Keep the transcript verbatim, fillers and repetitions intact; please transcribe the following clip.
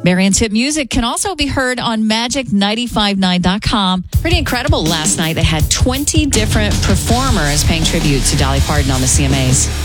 Marion's hit music can also be heard on magic nine five nine dot com. Pretty incredible last night. They had twenty different performers paying tribute to Dolly Parton on the C M As.